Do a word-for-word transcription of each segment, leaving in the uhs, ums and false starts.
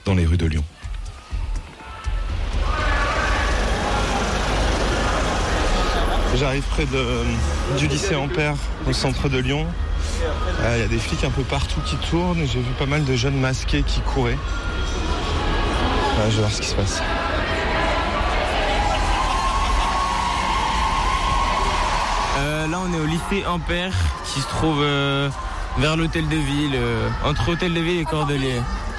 dans les rues de Lyon. J'arrive près de, du lycée Ampère, au centre de Lyon. Il euh, y a des flics un peu partout qui tournent et j'ai vu pas mal de jeunes masqués qui couraient. Euh, je vais voir ce qui se passe. Euh, là, on est au lycée Ampère, qui se trouve euh, vers l'hôtel de ville, euh, entre hôtel de ville et Cordeliers.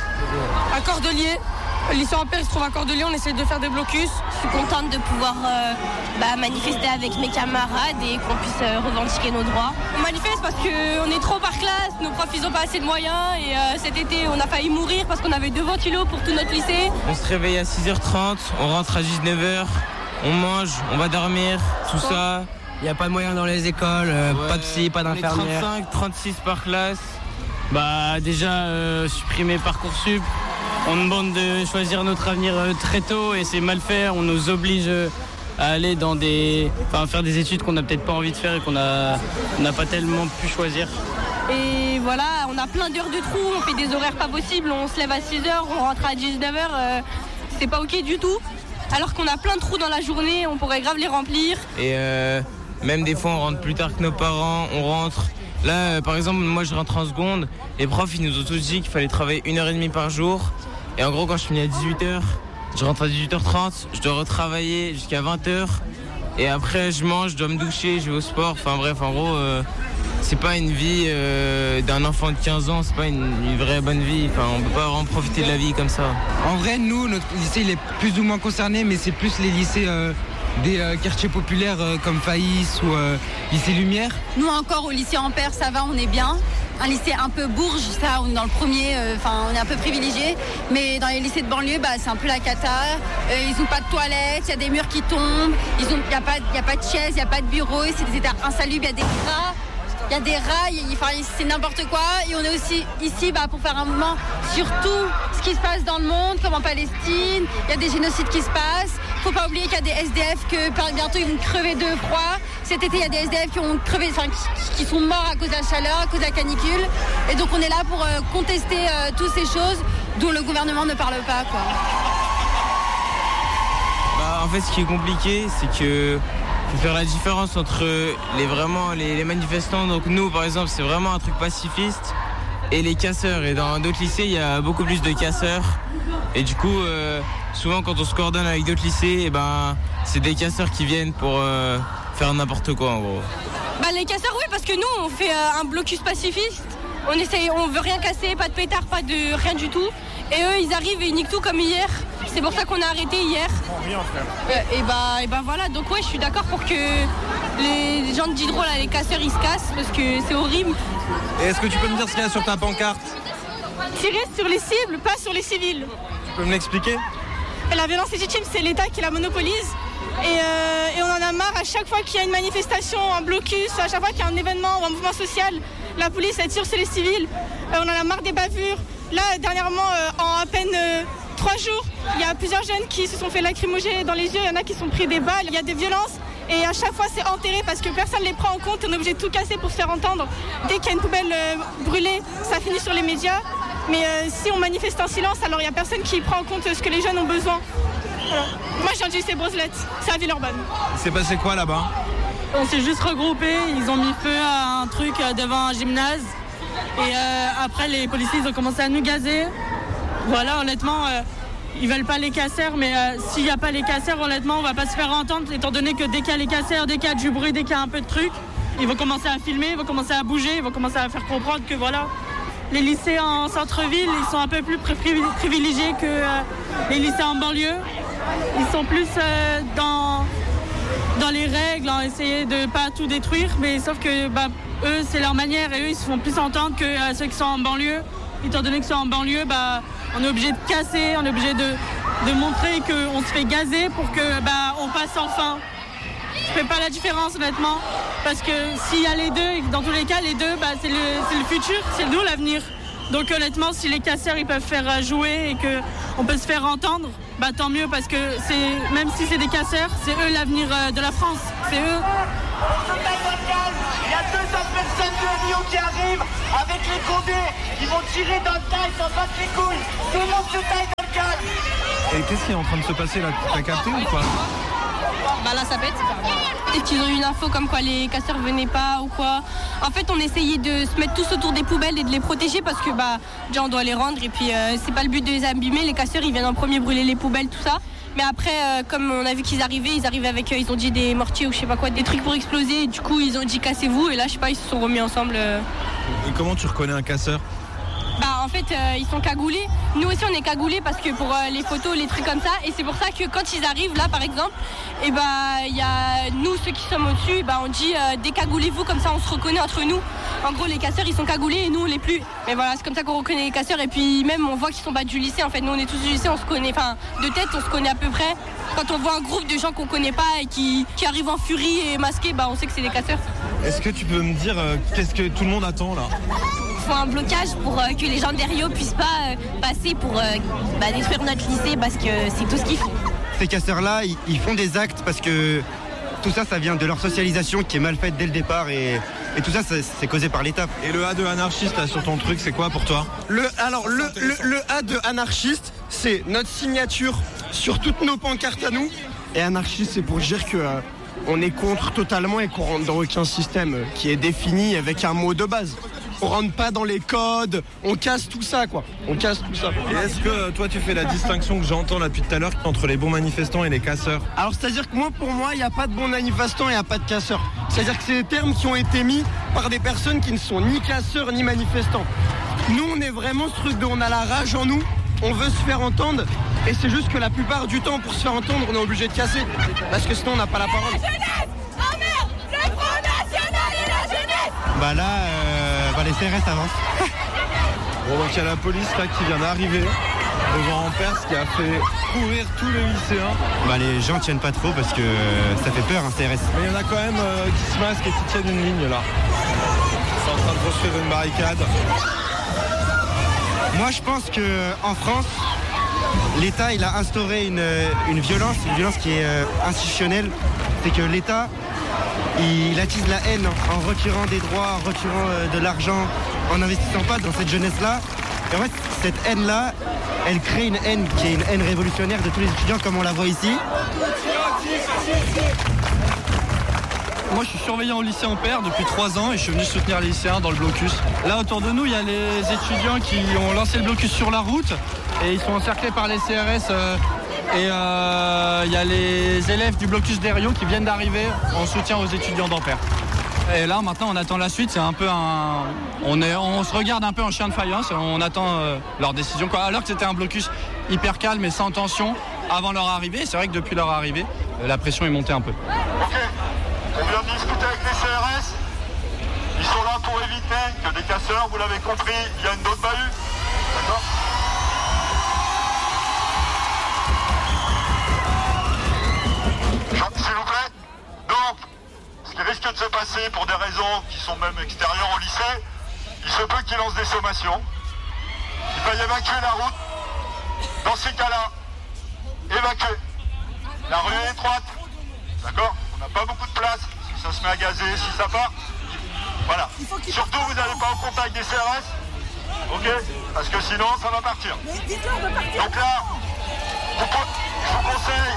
À Cordeliers, le lycée Ampère se trouve à Cordeliers, on essaie de faire des blocus. Je suis contente de pouvoir euh, bah, manifester avec mes camarades et qu'on puisse euh, revendiquer nos droits. On manifeste parce qu'on est trop par classe, nos profs ils ont pas assez de moyens et euh, cet été on a failli mourir parce qu'on avait deux ventilos pour tout notre lycée. On se réveille à six heures trente, on rentre à dix-neuf heures, on mange, on va dormir, tout ouais. ça. Il n'y a pas de moyens dans les écoles, euh, ouais, pas de psy, pas d'infirmière. trente-cinq, trente-six par classe. Bah déjà euh, supprimer Parcoursup. On demande de choisir notre avenir euh, très tôt et c'est mal fait. On nous oblige euh, à aller dans des, enfin faire des études qu'on n'a peut-être pas envie de faire et qu'on a, on n'a pas tellement pu choisir. Et voilà, on a plein d'heures de trous, on fait des horaires pas possibles, on se lève à six heures, on rentre à dix-neuf heures, euh, c'est pas ok du tout. Alors qu'on a plein de trous dans la journée, on pourrait grave les remplir. Et euh, même des fois on rentre plus tard que nos parents, on rentre. Là euh, par exemple moi je rentre en seconde, les profs ils nous ont tous dit qu'il fallait travailler une heure trente par jour. Et en gros quand je finis à dix-huit heures, je rentre à dix-huit heures trente, je dois retravailler jusqu'à vingt heures. Et après je mange, je dois me doucher, je vais au sport, enfin bref en gros euh, c'est pas une vie euh, d'un enfant de quinze ans, c'est pas une, une vraie bonne vie, enfin on peut pas vraiment profiter de la vie comme ça. En vrai nous, notre lycée il est plus ou moins concerné, mais c'est plus les lycées euh, des euh, quartiers populaires euh, comme Faïs ou euh, lycée Lumière. Nous encore au lycée Ampère ça va, on est bien. Un lycée un peu bourge, ça on est dans le premier, enfin euh, on est un peu privilégié, mais dans les lycées de banlieue bah, c'est un peu la cata, euh, ils n'ont pas de toilettes, il y a des murs qui tombent, il n'y a, a pas de chaises, il n'y a pas de bureau, c'est des états insalubres, il y a des rats, il y a des rats, enfin, c'est n'importe quoi. Et on est aussi ici bah, pour faire un mouvement sur tout ce qui se passe dans le monde, comme en Palestine, il y a des génocides qui se passent. Faut pas oublier qu'il y a des S D F que bientôt ils vont crever de froid. Cet été, il y a des S D F qui ont crevé, enfin qui, qui sont morts à cause de la chaleur, à cause de la canicule. Et donc on est là pour euh, contester euh, toutes ces choses dont le gouvernement ne parle pas, quoi. Bah, en fait, ce qui est compliqué, c'est que faut faire la différence entre les vraiment les, les manifestants. Donc nous, par exemple, c'est vraiment un truc pacifiste, et les casseurs. Et dans d'autres lycées, il y a beaucoup plus de casseurs. Et du coup, euh, souvent quand on se coordonne avec d'autres lycées, et ben, c'est des casseurs qui viennent pour euh, faire n'importe quoi en gros. Bah, les casseurs, oui, parce que nous, on fait euh, un blocus pacifiste. On essaye, on veut rien casser, pas de pétard, pas de rien du tout. Et eux, ils arrivent et ils niquent tout comme hier. C'est pour ça qu'on a arrêté hier. Rien, frère. Euh, et bah, et bah voilà. Donc ouais, je suis d'accord pour que les gens de Diderot, là, les casseurs, ils se cassent parce que c'est horrible. Et est-ce que tu peux me dire ce qu'il y a sur ta pancarte ? Tirer sur les cibles, pas sur les civils. Tu peux me l'expliquer ? La violence légitime, c'est l'État qui la monopolise. Et, euh, et on en a marre à chaque fois qu'il y a une manifestation, un blocus, à chaque fois qu'il y a un événement ou un mouvement social, la police elle tire sur les civils. Euh, on en a marre des bavures. Là, dernièrement, euh, en à peine euh, trois jours, il y a plusieurs jeunes qui se sont fait lacrymogéner dans les yeux. Il y en a qui sont pris des balles. Il y a des violences. Et à chaque fois, c'est enterré parce que personne ne les prend en compte. On est obligé de tout casser pour se faire entendre. Dès qu'il y a une poubelle euh, brûlée, ça finit sur les médias. Mais euh, si on manifeste en silence, alors il n'y a personne qui prend en compte ce que les jeunes ont besoin. Voilà. Moi, je viens du lycée Broselette, c'est à Villeurbanne. Il s'est passé quoi là-bas ? On s'est juste regroupés, ils ont mis feu à un truc devant un gymnase. Et euh, après, les policiers ils ont commencé à nous gazer. Voilà, honnêtement, euh, ils veulent pas les casseurs, mais euh, s'il n'y a pas les casseurs, honnêtement, on va pas se faire entendre, étant donné que dès qu'il y a les casseurs, dès qu'il y a du bruit, dès qu'il y a un peu de trucs, ils vont commencer à filmer, ils vont commencer à bouger, ils vont commencer à faire comprendre que voilà, les lycées en centre-ville, ils sont un peu plus privilégiés que euh, les lycées en banlieue. Ils sont plus euh, dans, dans les règles, en essayer de pas tout détruire, mais sauf que bah, eux, c'est leur manière et eux, ils se font plus entendre que euh, ceux qui sont en banlieue. Étant donné qu'ils sont en banlieue, bah, on est obligé de casser, on est obligé de, de montrer qu'on se fait gazer pour que bah, on passe enfin. Je fais pas la différence honnêtement, parce que s'il y a les deux, dans tous les cas, les deux, bah, c'est, le, c'est le futur, c'est nous l'avenir. Donc honnêtement, si les casseurs ils peuvent faire jouer et qu'on peut se faire entendre, bah tant mieux parce que c'est, même si c'est des casseurs, c'est eux l'avenir de la France. C'est eux. On se met dans le calme. Il y a deux cents personnes de Lyon qui arrivent avec les condés. Ils vont tirer dans le tas, ils s'en battent les couilles. Tout le monde se taille dans le calme. Et qu'est-ce qui est en train de se passer là? T'as capté ou pas? Bah là ça pète. Est-ce qu'ils ont eu une info comme quoi les casseurs venaient pas ou quoi? En fait on essayait de se mettre tous autour des poubelles et de les protéger parce que bah déjà on doit les rendre et puis euh, c'est pas le but de les abîmer. Les casseurs ils viennent en premier brûler les poubelles tout ça. Mais après euh, comme on a vu qu'ils arrivaient, ils arrivaient avec euh, ils ont dit des mortiers ou je sais pas quoi, des trucs pour exploser et du coup ils ont dit cassez-vous et là je sais pas ils se sont remis ensemble. Euh... Et comment tu reconnais un casseur? Bah en fait euh, ils sont cagoulés. Nous aussi on est cagoulés parce que pour euh, les photos, les trucs comme ça. Et c'est pour ça que quand ils arrivent là par exemple, et bah il y a nous ceux qui sommes au-dessus, bah on dit euh, décagoulez-vous comme ça on se reconnaît entre nous. En gros les casseurs ils sont cagoulés et nous on l'est plus. Mais voilà c'est comme ça qu'on reconnaît les casseurs et puis même on voit qu'ils sont pas du lycée en fait. Nous on est tous du lycée, on se connaît, enfin de tête on se connaît à peu près. Quand on voit un groupe de gens qu'on connaît pas et qui, qui arrivent en furie et masqués, bah on sait que c'est des casseurs. Est-ce que tu peux me dire euh, qu'est-ce que tout le monde attend là? Il faut un blocage pour euh, que les gens de Rio puissent pas euh, passer pour euh, bah, détruire notre lycée parce que c'est tout ce qu'ils font. Ces casseurs-là, ils, ils font des actes parce que tout ça, ça vient de leur socialisation qui est mal faite dès le départ et, et tout ça, c'est causé par l'État. Et le A de anarchiste là, sur ton truc, c'est quoi pour toi? le, Alors, le, le, le A de anarchiste, c'est notre signature sur toutes nos pancartes à nous. Et anarchiste, c'est pour dire que euh, on est contre totalement et qu'on rentre dans aucun système qui est défini avec un mot de base. On rentre pas dans les codes, on casse tout ça quoi, on casse tout ça. Et est-ce que euh, toi tu fais la distinction que j'entends là depuis tout à l'heure entre les bons manifestants et les casseurs? Alors c'est-à-dire que moi pour moi il n'y a pas de bons manifestants et il n'y a pas de casseurs. C'est-à-dire que c'est des termes qui ont été mis par des personnes qui ne sont ni casseurs ni manifestants. Nous on est vraiment ce truc de on a la rage en nous, on veut se faire entendre et c'est juste que la plupart du temps pour se faire entendre on est obligé de casser parce que sinon on n'a pas la parole. Bah là, euh, bah les C R S avancent. Bon donc il y a la police là qui vient d'arriver devant Ampère, ce qui a fait courir tous les lycéens. Bah les gens tiennent pas trop parce que euh, ça fait peur un C R S. Mais il y en a quand même euh, qui se masquent et qui tiennent une ligne là. C'est en train de construire une barricade. Moi je pense que en France, l'État il a instauré une, une violence, une violence qui est euh, institutionnelle. C'est que l'État il attise la haine en retirant des droits, en retirant euh, de l'argent, en n'investissant pas dans cette jeunesse-là. Et en fait, cette haine-là, elle crée une haine qui est une haine révolutionnaire de tous les étudiants comme on la voit ici. Moi je suis surveillant au lycée Ampère depuis trois ans et je suis venu soutenir les lycéens dans le blocus. Là autour de nous il y a les étudiants qui ont lancé le blocus sur la route et ils sont encerclés par les C R S euh, et euh, il y a les élèves du blocus d'Erio qui viennent d'arriver en soutien aux étudiants d'Ampère. Et là maintenant on attend la suite, c'est un peu un. On, est, on se regarde un peu en chien de faïence, on attend euh, leur décision. Quoi. Alors que c'était un blocus hyper calme et sans tension avant leur arrivée, c'est vrai que depuis leur arrivée, la pression est montée un peu. Ok, on vient de discuter avec les C R S. Ils sont là pour éviter que des casseurs, vous l'avez compris, viennent d'autres bahuts. D'accord ? S'il vous plaît. Donc, ce qui risque de se passer pour des raisons qui sont même extérieures au lycée, il se peut qu'ils lancent des sommations. Il va y évacuer la route. Dans ces cas-là, évacuer. La rue est étroite. D'accord ? On n'a pas beaucoup de place. Si ça se met à gazer, si ça part. Voilà. Surtout, vous n'allez pas au contact des C R S. Ok ? Parce que sinon, ça va partir. Donc là, je vous conseille.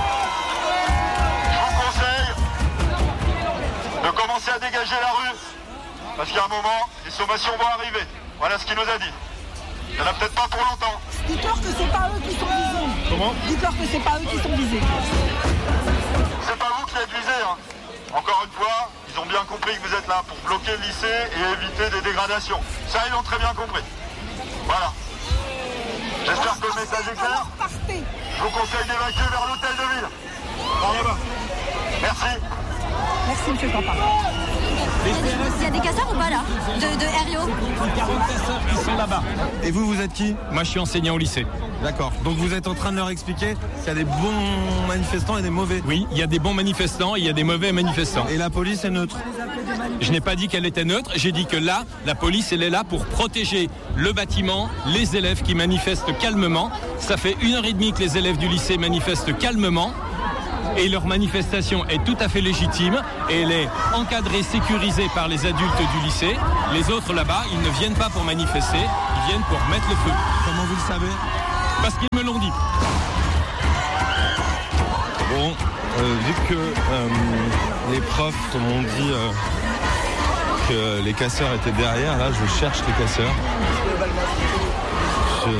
Je vous conseille de commencer à dégager la rue. Parce qu'à un moment, les sommations vont arriver. Voilà ce qu'il nous a dit. Il n'y en a peut-être pas pour longtemps. Dites-leur que c'est pas eux qui sont visés. Comment ? Dites-leur que c'est pas eux qui sont visés. C'est pas vous qui êtes visés, hein. Encore une fois, ils ont bien compris que vous êtes là pour bloquer le lycée et éviter des dégradations. Ça, ils l'ont très bien compris. Voilà. J'espère que le message est clair. Je vous conseille d'évacuer vers l'hôtel de ville. Par là-bas. Merci. Merci, monsieur Campa. Il y a des casseurs ou pas là De, de Herriot quarante casseurs qui sont là-bas. Et vous, vous êtes qui? Moi, je suis enseignant au lycée. D'accord. Donc vous êtes en train de leur expliquer qu'il y a des bons manifestants et des mauvais. Oui, il y a des bons manifestants et il y a des mauvais manifestants. Et la police est neutre? Je n'ai pas dit qu'elle était neutre, j'ai dit que là, la police, elle est là pour protéger le bâtiment, les élèves qui manifestent calmement. Ça fait une heure et demie que les élèves du lycée manifestent calmement. Et leur manifestation est tout à fait légitime et elle est encadrée, sécurisée par les adultes du lycée. Les autres là-bas, ils ne viennent pas pour manifester, ils viennent pour mettre le feu. Comment vous le savez? Parce qu'ils me l'ont dit. Bon, euh, vu que euh, les profs m'ont dit euh, que les casseurs étaient derrière, là je cherche les casseurs. Je,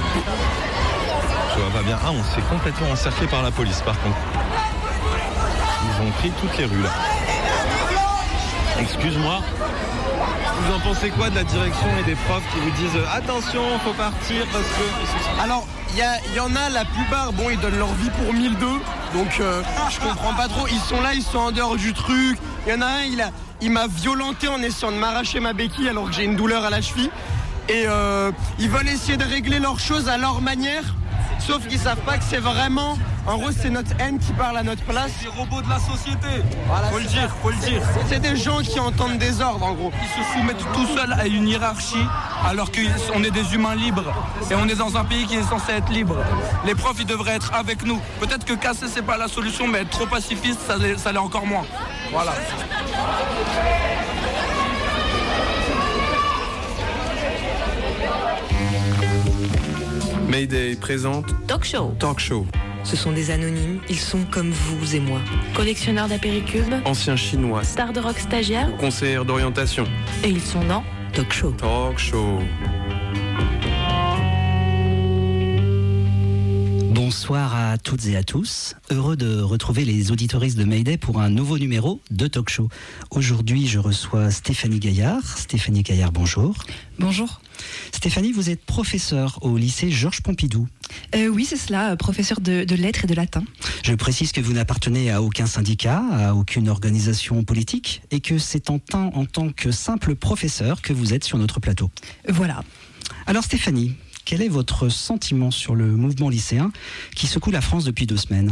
je vois pas bien. Ah, on s'est complètement encerclé par la police par contre. Ils ont pris toutes les rues là. Excuse-moi. Vous en pensez quoi de la direction et des profs qui vous disent euh, attention, faut partir parce que... Alors, il y, y en a, la plupart, bon, ils donnent leur vie pour mille deux, donc euh, je comprends pas trop. Ils sont là, ils sont en dehors du truc. Il y en a un, il, a, il m'a violenté en essayant de m'arracher ma béquille alors que j'ai une douleur à la cheville. Et euh, ils veulent essayer de régler leurs choses à leur manière. Sauf qu'ils savent pas que c'est vraiment, en gros c'est notre haine qui parle à notre place. C'est les robots de la société, voilà, faut le dire, faut le dire. C'est des gens qui entendent des ordres en gros. Ils se soumettent tout seuls à une hiérarchie alors qu'on est des humains libres. Et on est dans un pays qui est censé être libre. Les profs ils devraient être avec nous. Peut-être que casser c'est pas la solution, mais être trop pacifiste ça, ça l'est encore moins. Voilà. Mayday présente Talk Show. Talk Show. Ce sont des anonymes, ils sont comme vous et moi. Collectionneurs d'apéricubes, Anciens chinois, stars de rock stagiaires, conseillers d'orientation. Et ils sont dans Talk Show. Talk Show. Bonsoir à toutes et à tous. Heureux de retrouver les auditoristes de Mayday pour un nouveau numéro de Talk Show. Aujourd'hui, je reçois Stéphanie Gaillard. Stéphanie Gaillard, bonjour. Bonjour. Stéphanie, vous êtes professeure au lycée Georges Pompidou. Euh, oui, c'est cela, professeur de, de lettres et de latin. Je précise que vous n'appartenez à aucun syndicat, à aucune organisation politique, et que c'est en, tant- en tant que simple professeur que vous êtes sur notre plateau. Voilà. Alors Stéphanie, quel est votre sentiment sur le mouvement lycéen qui secoue la France depuis deux semaines ?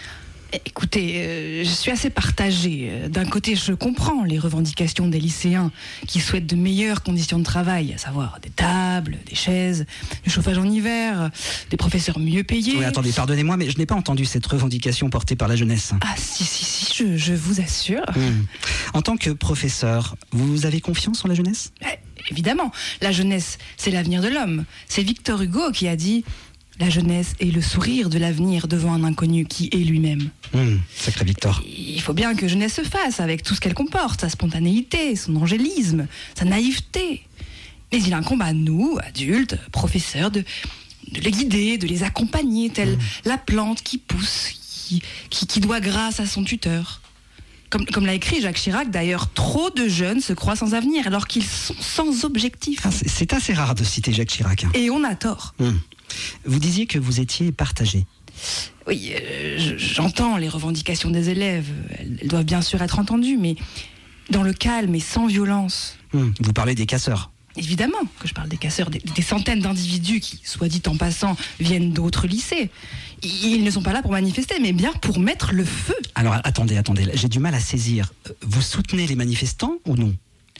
Écoutez, euh, je suis assez partagée. D'un côté, je comprends les revendications des lycéens qui souhaitent de meilleures conditions de travail, à savoir des tables, des chaises, du chauffage en hiver, des professeurs mieux payés. Oui, attendez, pardonnez-moi, mais je n'ai pas entendu cette revendication portée par la jeunesse. Ah si, si, si, je, je vous assure. Mmh. En tant que professeur, vous avez confiance en la jeunesse ? Eh, Évidemment, la jeunesse, c'est l'avenir de l'homme. C'est Victor Hugo qui a dit... La jeunesse est le sourire de l'avenir devant un inconnu qui est lui-même. Mmh, sacré Victor. Il faut bien que jeunesse se fasse avec tout ce qu'elle comporte, sa spontanéité, son angélisme, sa naïveté. Mais il incombe à nous, adultes, professeurs, de, de les guider, de les accompagner, telle mmh. la plante qui pousse, qui, qui, qui doit grâce à son tuteur. Comme, comme l'a écrit Jacques Chirac, d'ailleurs, trop de jeunes se croient sans avenir alors qu'ils sont sans objectif. Ah, c'est, c'est assez rare de citer Jacques Chirac. Hein. Et on a tort. Mmh. Vous disiez que vous étiez partagé. Oui, euh, j'entends les revendications des élèves. Elles doivent bien sûr être entendues, mais dans le calme et sans violence. Mmh, vous parlez des casseurs. Évidemment que je parle des casseurs, des, des centaines d'individus qui, soit dit en passant, viennent d'autres lycées. Ils ne sont pas là pour manifester, mais bien pour mettre le feu. Alors attendez, attendez, j'ai du mal à saisir. Vous soutenez les manifestants ou non ?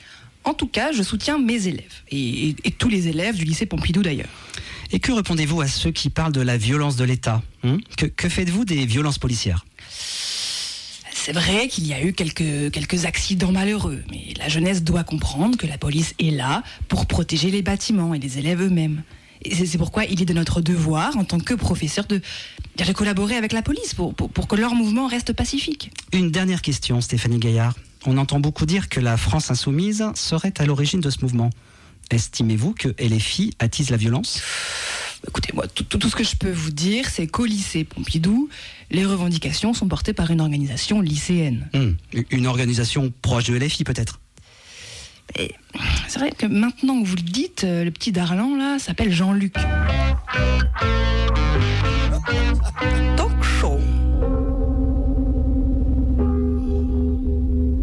En tout cas, je soutiens mes élèves, et, et, et tous les élèves du lycée Pompidou d'ailleurs. Et que répondez-vous à ceux qui parlent de la violence de l'État ? hein que, que faites-vous des violences policières ? C'est vrai qu'il y a eu quelques, quelques accidents malheureux, mais la jeunesse doit comprendre que la police est là pour protéger les bâtiments et les élèves eux-mêmes. Et c'est, c'est pourquoi il est de notre devoir, en tant que professeur, de, de collaborer avec la police pour, pour, pour que leur mouvement reste pacifique. Une dernière question, Stéphanie Gaillard. On entend beaucoup dire que la France insoumise serait à l'origine de ce mouvement. Estimez-vous que L F I attise la violence ? Écoutez, moi, tout, tout, tout ce que je peux vous dire, c'est qu'au lycée Pompidou, les revendications sont portées par une organisation lycéenne. Mmh. Une organisation proche de L F I, peut-être ? Et c'est vrai que maintenant que vous le dites, le petit Darlan, là, s'appelle Jean-Luc. Talk Show.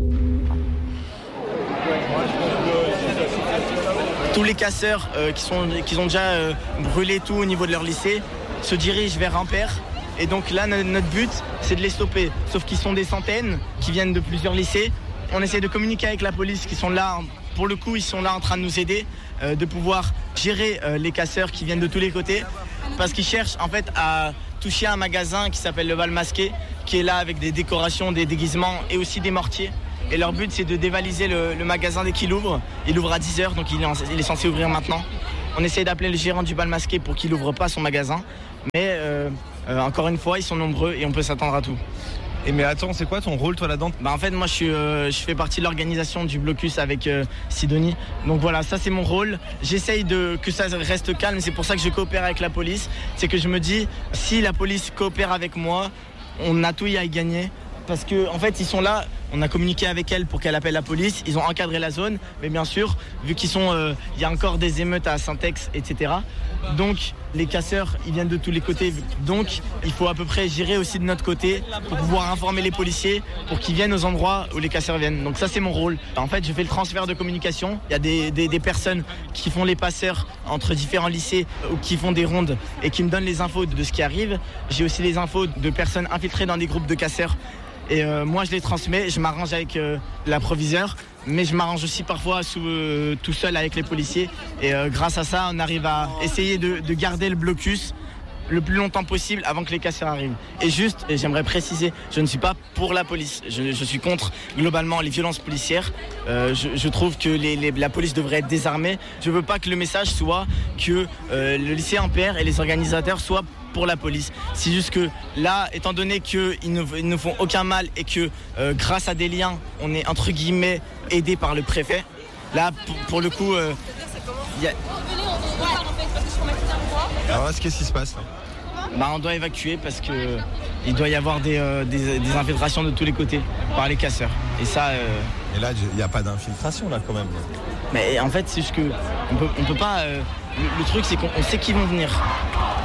casseurs euh, qui, sont, qui ont déjà euh, brûlé tout au niveau de leur lycée se dirigent vers Ampère. Et donc là, notre but, c'est de les stopper. Sauf qu'ils sont des centaines, qui viennent de plusieurs lycées. On essaie de communiquer avec la police, qui sont là, pour le coup, ils sont là en train de nous aider, euh, de pouvoir gérer euh, les casseurs qui viennent de tous les côtés. Parce qu'ils cherchent en fait à toucher un magasin qui s'appelle le Bal Masqué, qui est là avec des décorations, des déguisements et aussi des mortiers. Et leur but, c'est de dévaliser le, le magasin dès qu'il ouvre. Il ouvre à dix heures, donc il est, en, il est censé ouvrir maintenant. On essaie d'appeler le gérant du Bal Masqué pour qu'il n'ouvre pas son magasin. Mais euh, euh, encore une fois, ils sont nombreux et on peut s'attendre à tout. Et mais attends, c'est quoi ton rôle toi là-dedans? Bah en fait moi je, suis, euh, je fais partie de l'organisation du blocus avec euh, Sidonie. Donc voilà, ça c'est mon rôle. J'essaye de que ça reste calme, c'est pour ça que je coopère avec la police. C'est que je me dis, si la police coopère avec moi, on a tout y à y gagner. Parce que en fait ils sont là, on a communiqué avec elle pour qu'elle appelle la police, ils ont encadré la zone, mais bien sûr, vu qu'ils sont, euh, il y a encore des émeutes à Saint-Ex, et cetera. Donc les casseurs, ils viennent de tous les côtés. Donc il faut à peu près gérer aussi de notre côté pour pouvoir informer les policiers pour qu'ils viennent aux endroits où les casseurs viennent. Donc ça c'est mon rôle. En fait je fais le transfert de communication. Il y a des, des, des personnes qui font les passeurs entre différents lycées ou qui font des rondes et qui me donnent les infos de ce qui arrive. J'ai aussi les infos de personnes infiltrées dans des groupes de casseurs. Et euh, moi je les transmets, je m'arrange avec euh, l'approviseur, mais je m'arrange aussi parfois sous, euh, tout seul avec les policiers. Et euh, grâce à ça, on arrive à essayer de, de garder le blocus le plus longtemps possible avant que les casseurs arrivent. Et juste, et j'aimerais préciser, je ne suis pas pour la police. Je, je suis contre globalement les violences policières. Euh, je, je trouve que les, les, la police devrait être désarmée. Je ne veux pas que le message soit que euh, le lycée Ampère et les organisateurs soient pour la police. C'est juste que là, étant donné qu'ils ne, ils ne font aucun mal et que euh, grâce à des liens, on est entre guillemets aidé par le préfet, là pour, pour le coup, euh, y a... Alors qu'est-ce qui se passe là? Bah, on doit évacuer parce que il doit y avoir des, euh, des, des infiltrations de tous les côtés par les casseurs. Et ça. Euh... Et là, il n'y a pas d'infiltration là quand même. Mais en fait, c'est juste que on peut, on peut pas. Euh, le, le truc, c'est qu'on sait qu'ils vont venir.